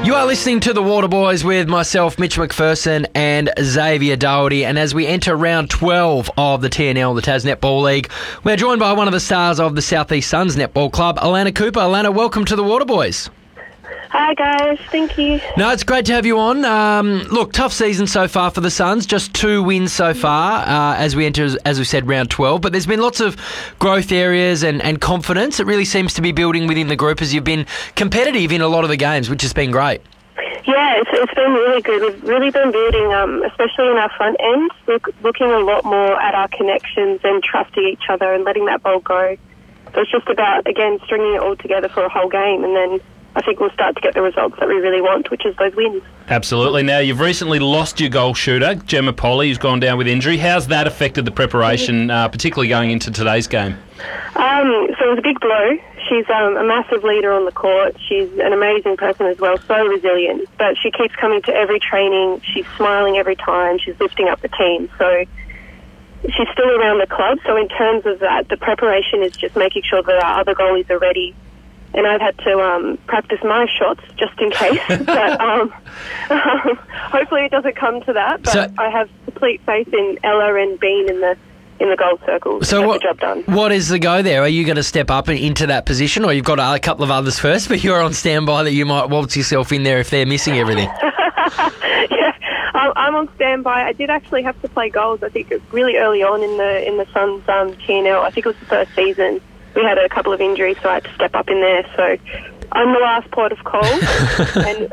You are listening to The Water Boys with myself, Mitch McPherson, and Xavier Doherty. And as we enter round 12 of the TNL, the Tas Netball League, we're joined by one of the stars of the South East Suns Netball Club, Alana Cooper. Alana, welcome to The Water Boys. Hi guys, thank you. No, it's great to have you on. Look, tough season so far for the Suns. Just 2 wins so far as we enter, as we said, round 12. But there's been lots of growth areas and confidence. It really seems to be building within the group as you've been competitive in a lot of the games, which has been great. Yeah, it's been really good. We've really been building, especially in our front end, looking a lot more at our connections and trusting each other and letting that ball go. So it's just about, again, stringing it all together for a whole game, and then I think we'll start to get the results that we really want, which is those wins. Absolutely. Now, you've recently lost your goal shooter, Gemma Polly, who's gone down with injury. How's that affected the preparation, particularly going into today's game? So it was a big blow. She's a massive leader on the court. She's an amazing person as well, so resilient. But she keeps coming to every training. She's smiling every time. She's lifting up the team. So she's still around the club. So in terms of that, the preparation is just making sure that our other goalies are ready. And I've had to practice my shots just in case. But hopefully it doesn't come to that. But I have complete faith in Ella and Bean in the goal circle. So the job done. What is the go there? Are you going to step up into that position, or you've got a couple of others first, but you're on standby that you might waltz yourself in there if they're missing everything? Yeah, I'm on standby. I did actually have to play goals, I think, really early on in the Suns TNL. I think it was the first season. We had a couple of injuries, so I had to step up in there. So I'm the last port of call, and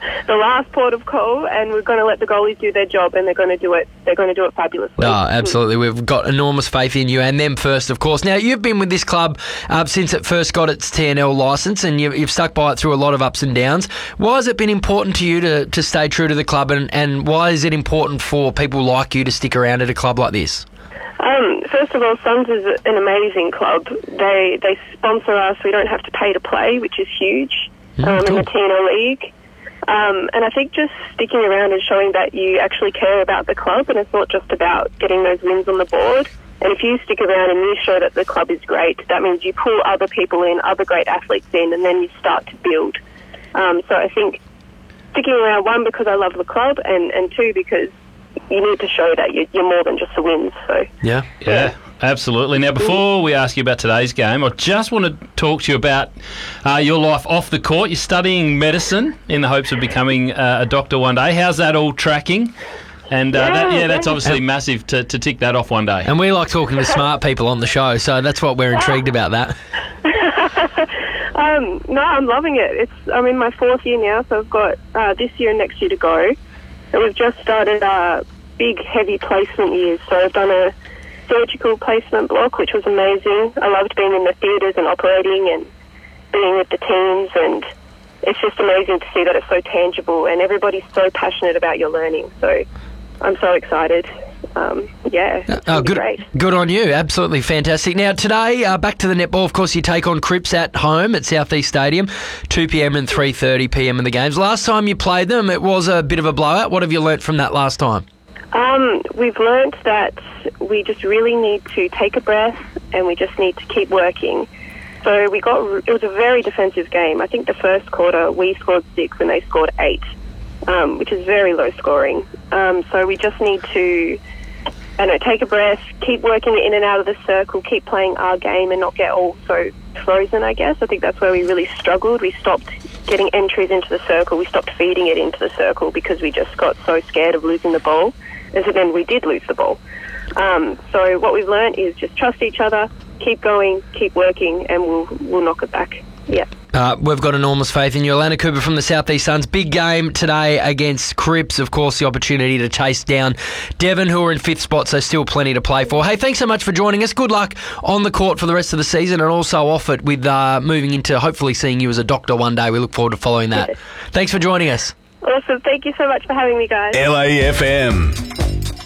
and we're going to let the goalies do their job, and they're going to do it. They're going to do it fabulously. Oh, absolutely. We've got enormous faith in you and them first, of course. Now, you've been with this club since it first got its TNL licence, and you've stuck by it through a lot of ups and downs. Why has it been important to you to stay true to the club, and why is it important for people like you to stick around at a club like this? First of all, Suns is an amazing club. They sponsor us. We don't have to pay to play, which is huge in the TNL League. And I think just sticking around and showing that you actually care about the club, and it's not just about getting those wins on the board. And if you stick around and you show that the club is great, that means you pull other people in, other great athletes in, and then you start to build. So I think sticking around, one, because I love the club, and two, because you need to show that you're more than just the wins. So Yeah, absolutely. Now, before we ask you about today's game, I just want to talk to you about your life off the court. You're studying medicine in the hopes of becoming a doctor one day. How's that all tracking? And that's obviously massive to tick that off one day. And we like talking to smart people on the show, so that's what we're intrigued about that. No, I'm loving it. I'm in my 4th year now, so I've got this year and next year to go. And we've just started big, heavy placement years. So I've done a surgical placement block, which was amazing. I loved being in the theatres and operating and being with the teams, and it's just amazing to see that it's so tangible and everybody's so passionate about your learning. So I'm so excited. Great. Good on you. Absolutely fantastic. Now, today, back to the netball. Of course, you take on Cripps at home at South East Stadium, 2 p.m. and 3:30 p.m. in the games. Last time you played them, it was a bit of a blowout. What have you learnt from that last time? We've learnt that we just really need to take a breath, and we just need to keep working. So it was a very defensive game. I think the first quarter we scored 6 and they scored 8, which is very low scoring. So we just need to take a breath, keep working in and out of the circle, keep playing our game and not get all so frozen, I guess. I think that's where we really struggled. We stopped getting entries into the circle. We stopped feeding it into the circle because we just got so scared of losing the ball. And so then we did lose the ball. So what we've learned is just trust each other, keep going, keep working, and we'll knock it back. Yeah. We've got enormous faith in you. Alana Cooper from the South East Suns. Big game today against Cripps. Of course, the opportunity to chase down Devon, who are in 5th spot, so still plenty to play for. Hey, thanks so much for joining us. Good luck on the court for the rest of the season and also off it with moving into hopefully seeing you as a doctor one day. We look forward to following that. Thanks for joining us. Awesome. Thank you so much for having me, guys. LAFM.